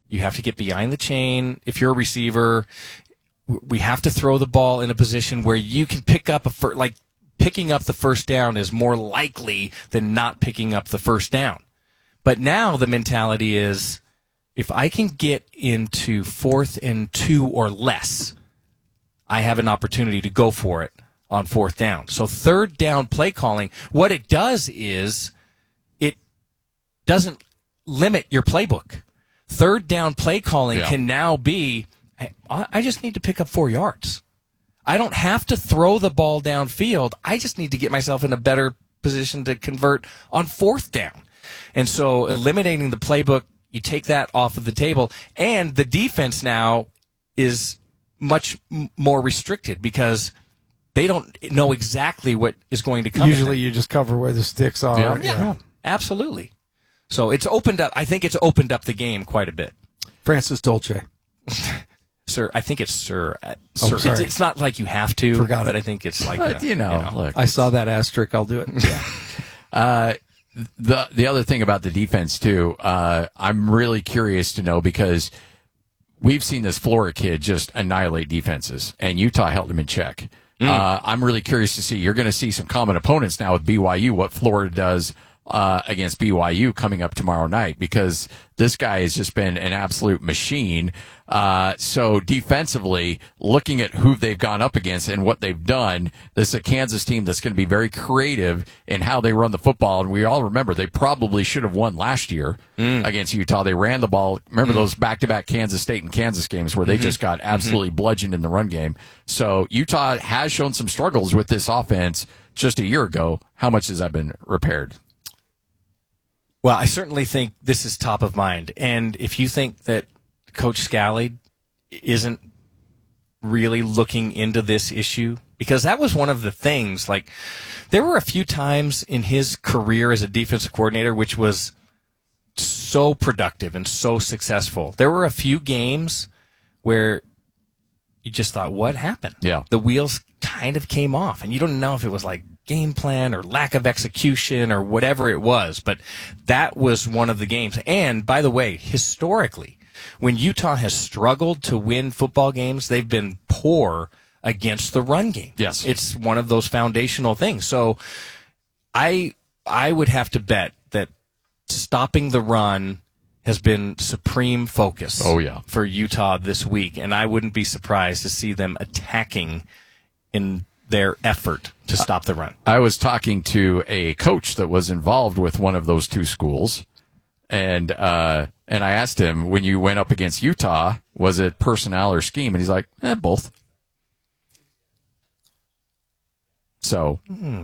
You have to get behind the chain. If you're a receiver, we have to throw the ball in a position where you can pick up picking up the first down is more likely than not picking up the first down. But now the mentality is, if I can get into 4th and 2 or less, I have an opportunity to go for it on 4th down. So 3rd down play calling, what it does is it doesn't limit your playbook. 3rd down play calling can now be, I just need to pick up 4 yards. I don't have to throw the ball downfield. I just need to get myself in a better position to convert on 4th down. And so eliminating the playbook, you take that off of the table. And the defense now is much more restricted because they don't know exactly what is going to come. Usually you just cover where the sticks are. Yeah, absolutely. So it's opened up. I think it's opened up the game quite a bit. Francis Dolce. Sir, I think it's Sir. Oh, Sir. It's not like you have to, Forgot but it. I think it's like Look, I saw that asterisk. I'll do it. The other thing about the defense too, I'm really curious to know because we've seen this Florida kid just annihilate defenses, and Utah held him in check. I'm really curious to see. You're going to see some common opponents now with BYU. What Florida does against BYU coming up tomorrow night, because this guy has just been an absolute machine. So defensively, looking at who they've gone up against and what they've done, this is a Kansas team that's going to be very creative in how they run the football. And we all remember they probably should have won last year against Utah. They ran the ball. Remember those back-to-back Kansas State and Kansas games where they just got absolutely bludgeoned in the run game. So Utah has shown some struggles with this offense just a year ago. How much has that been repaired? Well, I certainly think this is top of mind. And if you think that Coach Scally isn't really looking into this issue, because that was one of the things, like, there were a few times in his career as a defensive coordinator which was so productive and so successful. There were a few games where you just thought, what happened? Yeah. The wheels kind of came off, and you don't know if it was like game plan or lack of execution or whatever it was, but that was one of the games. And by the way, historically, when Utah has struggled to win football games, they've been poor against the run game. Yes. It's one of those foundational things. So I would have to bet that stopping the run has been supreme focus for Utah this week, and I wouldn't be surprised to see them attacking in their effort to stop the run. I was talking to a coach that was involved with one of those two schools, and I asked him, when you went up against Utah, was it personnel or scheme? And he's like, both. So.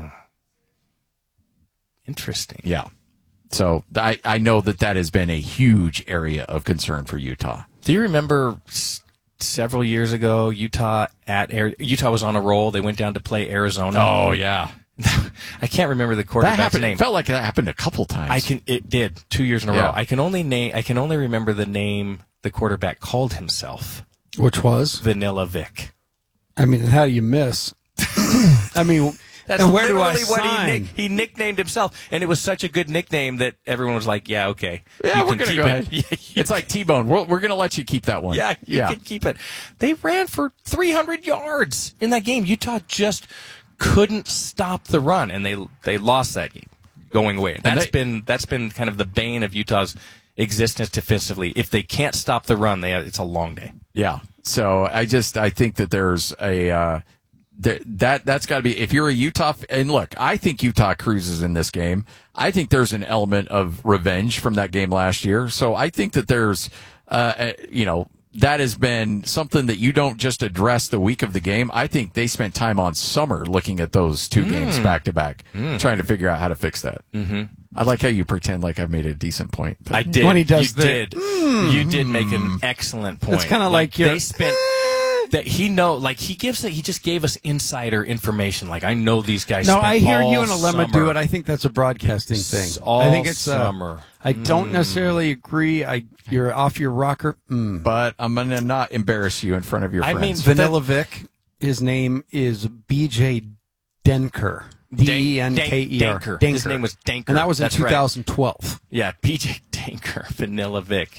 Interesting. Yeah. So I know that has been a huge area of concern for Utah. Do you remember several years ago, Utah was on a roll. They went down to play Arizona. Oh, yeah. I can't remember the quarterback's name. It felt like that happened a couple times. It did 2 years in a row. I can only remember the name the quarterback called himself. Which was? Vanilla Vic. I mean, how do you miss? I mean, that's and where do I literally sign? what he nicknamed himself, and it was such a good nickname that everyone was like, "Yeah, okay, yeah, you we're can gonna keep go it." ahead. It's like T-Bone. We're going to let you keep that one. Yeah, you can keep it. They ran for 300 yards in that game. Utah just couldn't stop the run, and they lost that game going away. That's been kind of the bane of Utah's existence defensively. If they can't stop the run, it's a long day. Yeah. So I think that there's a that's got to be, if you're a Utah, and look, I think Utah cruises in this game. I think there's an element of revenge from that game last year. So I think that there's, that has been something that you don't just address the week of the game. I think they spent time on summer looking at those two games back to back, trying to figure out how to fix that. I like how you pretend like I've made a decent point. I did. When he does you did make an excellent point. It's kind of like they spent. That he just gave us insider information. Like, I know these guys. No, I hear you and and Alema do it. I think that's a broadcasting thing. I think it's summer. I don't necessarily agree. You're off your rocker. But I'm going to not embarrass you in front of your friends. I mean, Vanilla Vic, his name is BJ Denker. D-E-N-K-E-R. Denker. His name was Denker. And that was in That's 2012. Right. Yeah, BJ Denker, Vanilla Vic.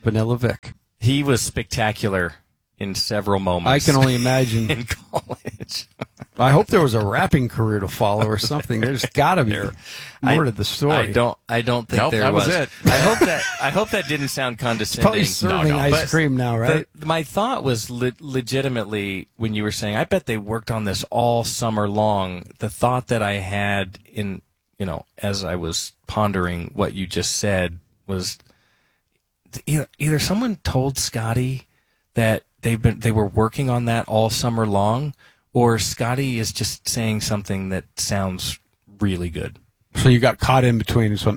Vanilla Vic. He was spectacular in several moments. I can only imagine. in college. I hope there was a rapping career to follow or something. There's got to be more to the story. I don't think Nope, there that was was. it. I hope that didn't sound condescending. Probably serving ice But cream now, right? my thought was legitimately when you were saying, I bet they worked on this all summer long. The thought that I had in, as I was pondering what you just said was either someone told Scotty that they were working on that all summer long, or Scotty is just saying something that sounds really good. So you got caught in between and so,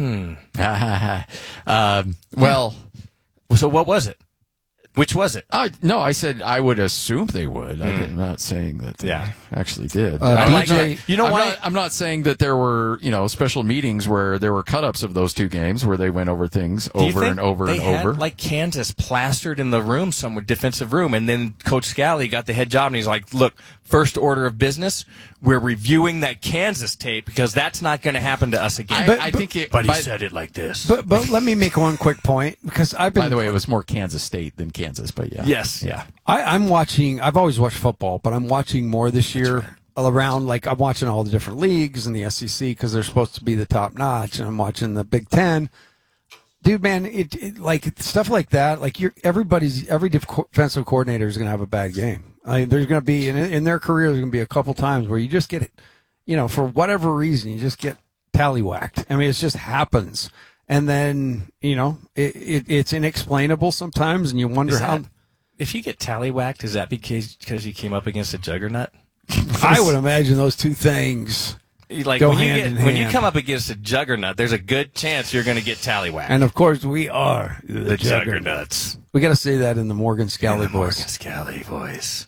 Well, So what was it? Which was it? no, I said I would assume they would. I'm not saying that they actually did. I like DJ that. You know why? I'm not saying that there were, special meetings where there were cut-ups of those two games where they went over things over and over they and had, over. like Kansas plastered in the room somewhere, defensive room, and then Coach Scally got the head job, and he's like, look, first order of business, we're reviewing that Kansas tape because that's not going to happen to us again. I think it. But he said it like this. But let me make one quick point because I've been. By the way, it was more Kansas State than Kansas, but yeah. Yes, yeah. I'm watching. I've always watched football, but I'm watching more this year. Around, like I'm watching all the different leagues in the SEC because they're supposed to be the top notch, and I'm watching the Big Ten. Dude, man, it like stuff like that. Like every defensive coordinator is going to have a bad game. There's going to be in their career, there's going to be a couple times where you just get it, for whatever reason, you just get tallywhacked. I mean, it just happens, and then it's inexplainable sometimes, and you wonder how. If you get tallywhacked, is that because you came up against a juggernaut? I would imagine those two things Like go when hand in when you hand. come up against a juggernaut, there's a good chance you're going to get tallywhacked. And of course, we are the juggernauts. We got to say that in the Morgan Scally Morgan voice. Scally voice.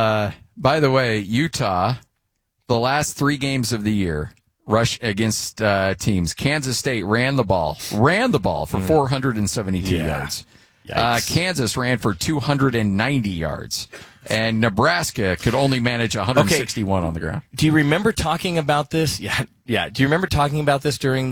By the way, Utah, the last 3 games of the year, rush against teams. Kansas State ran the ball for 472 yards. Kansas ran for 290 yards. And Nebraska could only manage 161 on the ground. Do you remember talking about this? Yeah. Do you remember talking about this during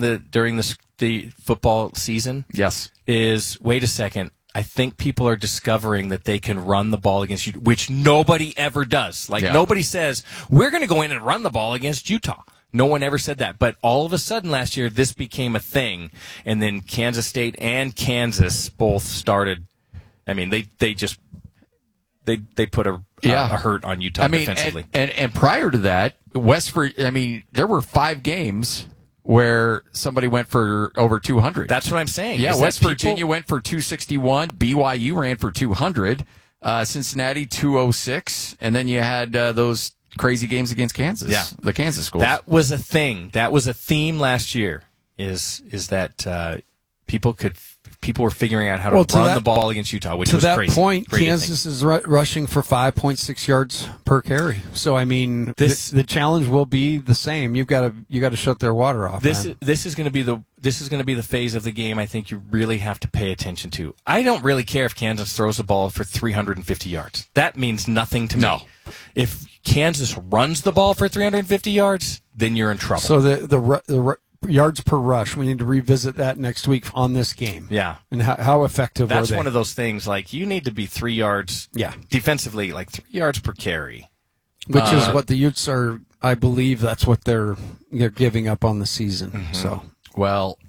the football season? Yes. Wait a second. I think people are discovering that they can run the ball against you, which nobody ever does. Nobody says, we're going to go in and run the ball against Utah. No one ever said that. But all of a sudden last year, this became a thing. And then Kansas State and Kansas both started. I mean, they just put a hurt on Utah defensively. And prior to that, there were 5 games where somebody went for over 200. That's what I'm saying. Yeah, West Virginia went for 261. BYU ran for 200. Cincinnati 206. And then you had those crazy games against Kansas. Yeah, the Kansas schools. That was a thing. That was a theme last year. Is that people were figuring out how to run the ball against Utah, which was crazy. To that point, crazy Kansas is rushing for 5.6 yards per carry. So I mean, the challenge will be the same. You got to shut their water off. This is going to be the phase of the game I think you really have to pay attention to. I don't really care if Kansas throws the ball for 350 yards. That means nothing to me. No. If Kansas runs the ball for 350 yards, then you're in trouble. So the yards per rush, we need to revisit that next week on this game. Yeah. And how effective were they? That's one of those things, like, you need to be 3 yards defensively, like 3 yards per carry. Which is what the Utes are, I believe that's what they're giving up on the season. Mm-hmm. So, well,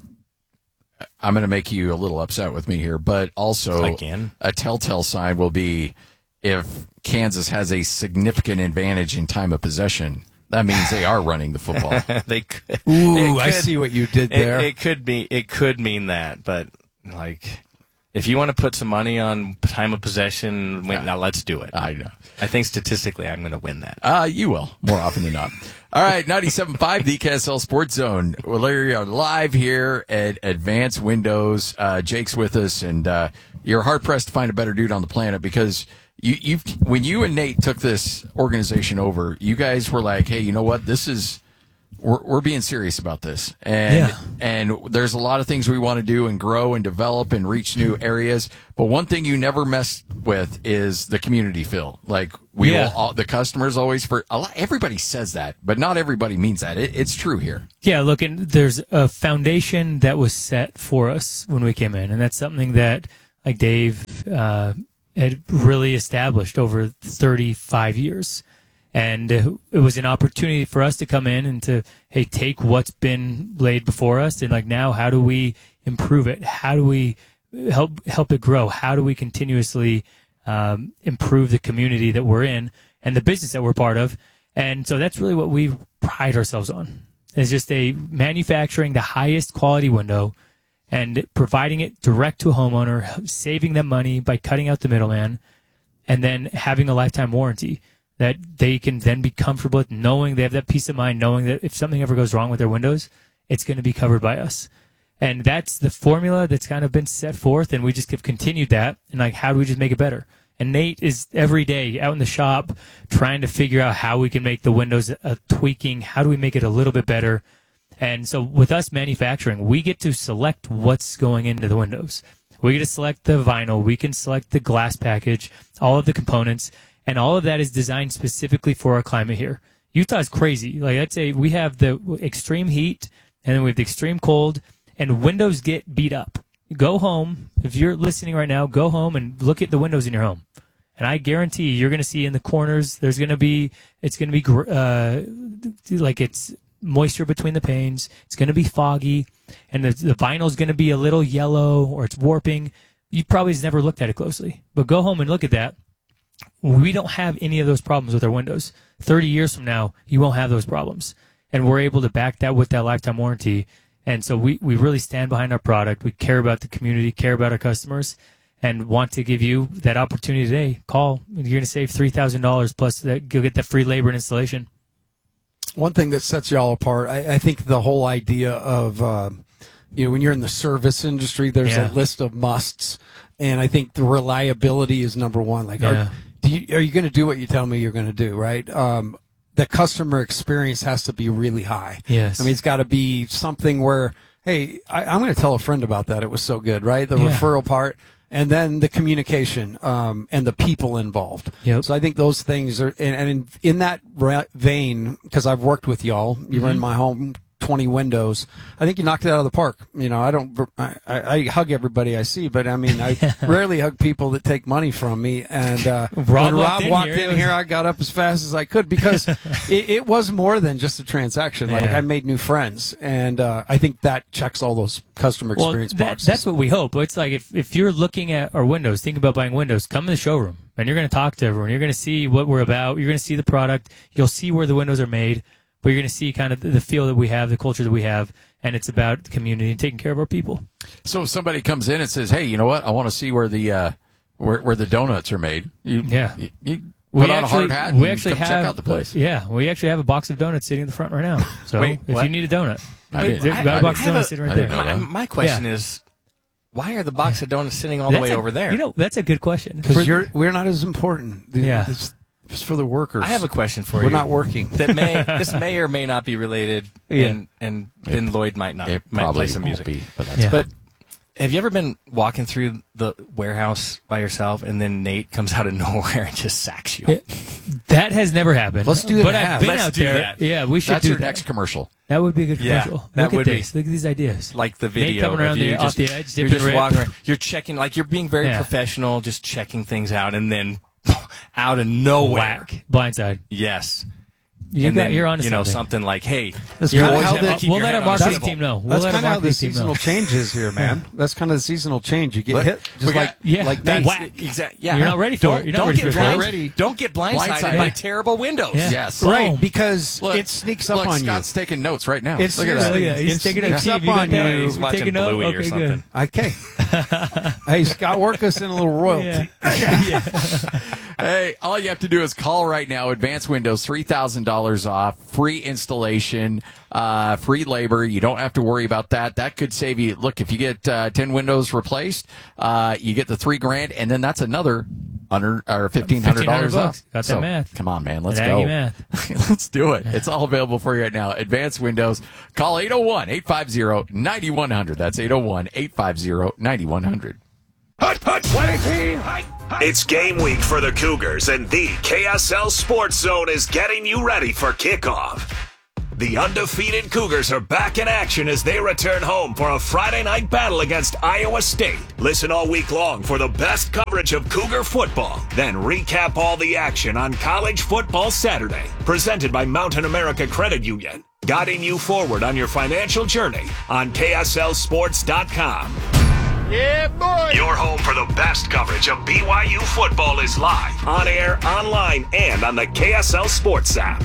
I'm going to make you a little upset with me here, but also Again? a telltale sign will be if Kansas has a significant advantage in time of possession. That means they are running the football. They could. I see what you did there. It could mean that, but like, if you want to put some money on time of possession, now let's do it. I know. I think statistically, I'm going to win that. You will, more often than not. All right, 97.5, the KSL Sports Zone. We are live here at Advanced Windows. Jake's with us, and you're hard-pressed to find a better dude on the planet because when you and Nate took this organization over, you guys were like, hey, you know what? We're being serious about this. And there's a lot of things we want to do and grow and develop and reach new areas. But one thing you never mess with is the community feel. Like the customers always everybody says that, but not everybody means that. It's true here. Yeah, look, and there's a foundation that was set for us when we came in, and that's something that like Dave had really established over 35 years. And it was an opportunity for us to come in and to, hey, take what's been laid before us and like now how do we improve it? How do we help it grow? How do we continuously improve the community that we're in and the business that we're part of? And so that's really what we pride ourselves on. It's just manufacturing the highest quality window and providing it direct to a homeowner, saving them money by cutting out the middleman, and then having a lifetime warranty that they can then be comfortable with, knowing they have that peace of mind, knowing that if something ever goes wrong with their windows, it's going to be covered by us. And that's the formula that's kind of been set forth, and we just have continued that. And like, how do we just make it better? And Nate is every day out in the shop trying to figure out how we can make the windows tweaking. How do we make it a little bit better? And so with us manufacturing, we get to select what's going into the windows. We get to select the vinyl. We can select the glass package, all of the components, and all of that is designed specifically for our climate here. Utah's crazy. Like I'd say we have the extreme heat, and then we have the extreme cold, and windows get beat up. Go home. If you're listening right now, go home and look at the windows in your home. And I guarantee you're going to see in the corners, it's going to be like it's moisture between the panes. It's going to be foggy, and the vinyl is going to be a little yellow or it's warping. You probably has never looked at it closely, but go home and look at that. We don't have any of those problems with our windows. 30 years from now, you won't have those problems. And we're able to back that with that lifetime warranty. And so we really stand behind our product. We care about the community, care about our customers, and want to give you that opportunity today. Call. You're going to save $3,000 plus that you'll get that free labor and installation. One thing that sets y'all apart, I think the whole idea of, when you're in the service industry, there's a list of musts. And I think the reliability is number one. Like, are you going to do what you tell me you're going to do, right? The customer experience has to be really high. Yes. I mean, it's got to be something where, hey, I'm going to tell a friend about that. It was so good, right? The referral part. And then the communication and the people involved. Yep. So I think those things are, and in that vein, because I've worked with y'all, you were in my home, 20 windows. I think you knocked it out of the park. I hug everybody I see, but I mean, I rarely hug people that take money from me. And when Rob walked in here, I got up as fast as I could because it was more than just a transaction. Like I made new friends, and I think that checks all those customer experience boxes. That's what we hope. It's like if you're looking at our windows, think about buying windows, come in the showroom, and you're going to talk to everyone. You're going to see what we're about. You're going to see the product. You'll see where the windows are made. But you're going to see kind of the feel that we have, the culture that we have, and it's about the community and taking care of our people. So if somebody comes in and says, "Hey, you know what? I want to see where the where the donuts are made." You put on a hard hat and check out the place. Yeah, we actually have a box of donuts sitting in the front right now. So if you need a donut, we've got a box of donuts sitting right there. My question is, why are the box of donuts sitting all the way over there? That's a good question. Because we're not as important. It's for the workers. I have a question for you. We're not working. This may or may not be related, and then Lloyd might not. It might probably play some music. Won't be, but that's But have you ever been walking through the warehouse by yourself, and then Nate comes out of nowhere and just sacks you? That has never happened. Let's do it. But I've been Let's out do there. that. Yeah, we should that's do your that. next commercial. That would be a good Yeah, commercial. that Look would at be. this. Look at these ideas. Like the Nate video coming around of you off the edge, you're dipping just rip. walking around. You're checking, like you're being very professional, just checking things out, and then out of nowhere, Whack. Blindside. yes. You're on to something like, hey, That's you kinda always how have to the- keep We'll your let head our on the marketing swivel. team know. That's kind of how the seasonal change is here, man. That's kind of the seasonal change. You get hit just like That's whack. Exactly. Yeah. You're not ready for it. You're not ready for it. Don't get blindsided by terrible windows. Yeah. Yes. right Boom. because Look, it sneaks up on Scott's taking notes right now. It's Look at that. seriously- He's It's taking a sneaks key. up You got on that? you. He's watching Taking note? Bluey or Okay, something. good. Okay. Hey, Scott, work us in a little royalty. Hey, all you have to do is call right now. Advanced Windows, $3,000 off, free installation, free labor. You don't have to worry about that. That could save you. Look, if you get 10 windows replaced, you get the $3,000, and then that's another $1,500 off. Got that math. Come on, man, let's That go. Aggie math. Let's do it. It's all available for you right now. Advanced Windows. Call 801-850-9100. That's 801-850-9100. It's game week for the Cougars, and the KSL Sports Zone is getting you ready for kickoff. The undefeated Cougars are back in action as they return home for a Friday night battle against Iowa State. Listen all week long for the best coverage of Cougar football. Then recap all the action on College Football Saturday. Presented by Mountain America Credit Union. Guiding you forward on your financial journey on KSLSports.com. Yeah, boy! Your home for the best coverage of BYU football is live, on air, online, and on the KSL Sports app.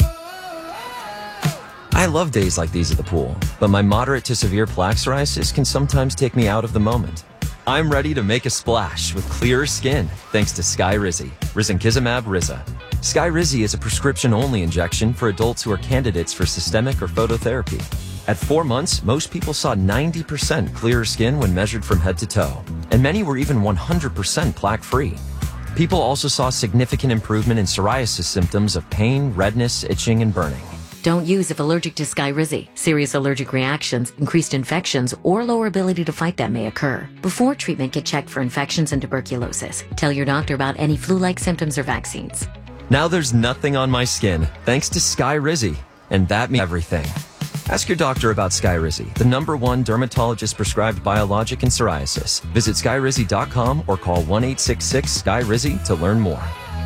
I love days like these at the pool, but my moderate to severe plaque psoriasis can sometimes take me out of the moment. I'm ready to make a splash with clearer skin thanks to Skyrizi, Risankizumab Riza. Skyrizi is a prescription-only injection for adults who are candidates for systemic or phototherapy. At 4 months, most people saw 90% clearer skin when measured from head to toe, and many were even 100% plaque-free. People also saw significant improvement in psoriasis symptoms of pain, redness, itching, and burning. Don't use if allergic to Skyrizi. Serious allergic reactions, increased infections, or lower ability to fight them may occur. Before treatment, get checked for infections and tuberculosis. Tell your doctor about any flu-like symptoms or vaccines. Now there's nothing on my skin thanks to Skyrizi, and that means everything. Ask your doctor about Skyrizi, the #1 dermatologist-prescribed biologic in psoriasis. Visit Skyrizi.com or call 1-866-SKYRIZI to learn more.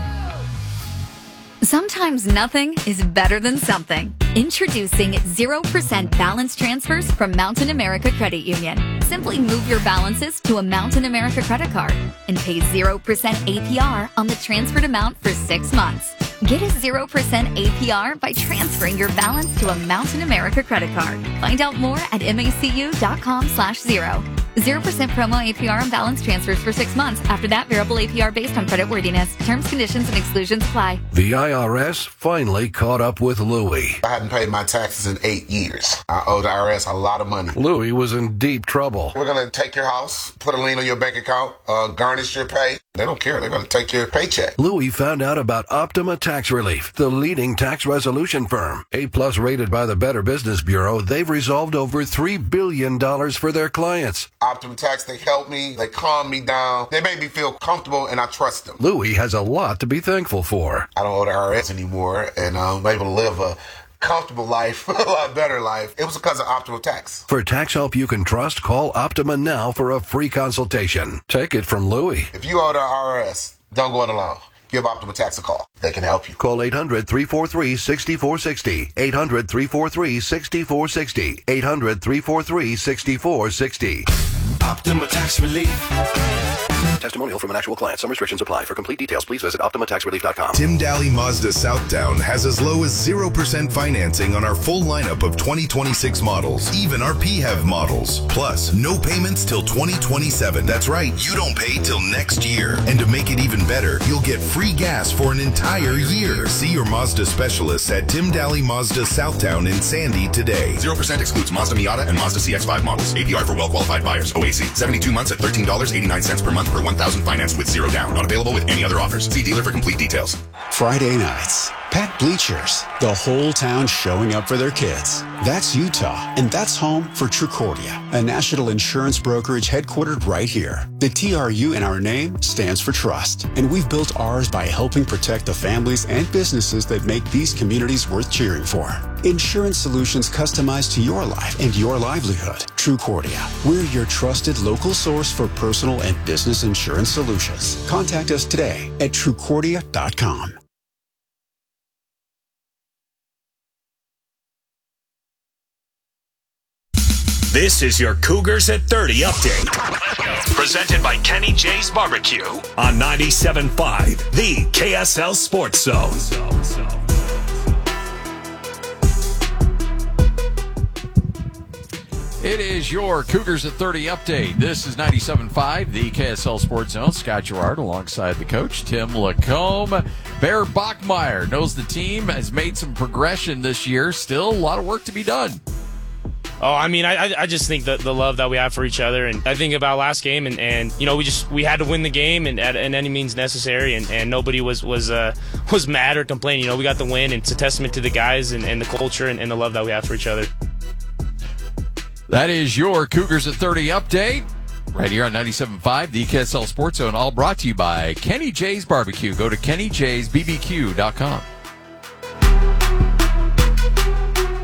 Sometimes nothing is better than something. Introducing 0% balance transfers from Mountain America Credit Union. Simply move your balances to a Mountain America credit card and pay 0% APR on the transferred amount for 6 months. Get a 0% APR by transferring your balance to a Mountain America credit card. Find out more at macu.com/0. 0% promo APR on balance transfers for 6 months. After that, variable APR based on creditworthiness. Terms, conditions, and exclusions apply. The IRS finally caught up with Louie. I hadn't paid my taxes in 8 years. I owed the IRS a lot of money. Louie was in deep trouble. We're going to take your house, put a lien on your bank account, garnish your pay. They don't care. They're going to take your paycheck. Louie found out about Optima Tax Relief, the leading tax resolution firm. A+ rated by the Better Business Bureau, they've resolved over $3 billion for their clients. Optima Tax, they helped me. They calmed me down. They made me feel comfortable, and I trust them. Louie has a lot to be thankful for. I don't owe the IRS anymore, and I'm able to live a comfortable life, a lot better life. It was because of Optima Tax. For tax help you can trust, call Optima now for a free consultation. Take it from Louie. If you owe the IRS, don't go it alone. Give Optima Tax a call. They can help you. Call 800-343-6460. 800-343-6460. 800-343-6460. Optima Tax Relief. Testimonial from an actual client. Some restrictions apply. For complete details, please visit OptimaTaxRelief.com. Tim Daly Mazda Southtown has as low as 0% financing on our full lineup of 2026 models, even our PHEV models. Plus, no payments till 2027. That's right, you don't pay till next year. And to make it even better, you'll get free gas for an entire year. See your Mazda specialists at Tim Daly Mazda Southtown in Sandy today. 0% excludes Mazda Miata and Mazda CX-5 models. APR for well-qualified buyers. OAC, 72 months at $13.89 per month per 1,000 financed with 0 down. Not available with any other offers. See dealer for complete details. Friday nights, packed bleachers, the whole town showing up for their kids. That's Utah, and that's home for Trucordia, a national insurance brokerage headquartered right here. The TRU in our name stands for trust, and we've built ours by helping protect the families and businesses that make these communities worth cheering for. Insurance solutions customized to your life and your livelihood. Trucordia, we're your trusted local source for personal and business insurance solutions. Contact us today at Trucordia.com. This is your Cougars at 30 update. Presented by Kenny J's Barbecue on 97.5, the KSL Sports Zone. It is your Cougars at 30 update. This is 97.5, the KSL Sports Zone. Scott Gerard alongside the coach, Tim Lacombe. Bear Bachmeyer knows the team has made some progression this year. Still a lot of work to be done. Oh, I mean, I just think that the love that we have for each other, and I think about last game, and you know, we had to win the game, and at any means necessary, and nobody was mad or complaining. You know, we got the win, and it's a testament to the guys and the culture and the love that we have for each other. That is your Cougars at 30 update. Right here on 97.5, the KSL Sports Zone, all brought to you by Kenny J's Barbecue. Go to KennyJ'sBBQ.com.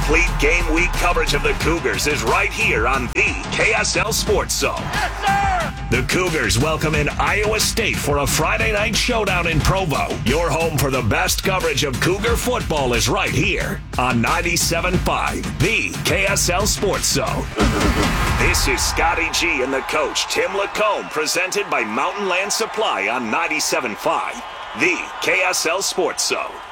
Complete game week coverage of the Cougars is right here on the KSL Sports Zone. The Cougars welcome in Iowa State for a Friday night showdown in Provo. Your home for the best coverage of Cougar football is right here on 97.5, the KSL Sports Zone. This is Scotty G and the coach, Tim Lacombe, presented by Mountain Land Supply on 97.5, the KSL Sports Zone.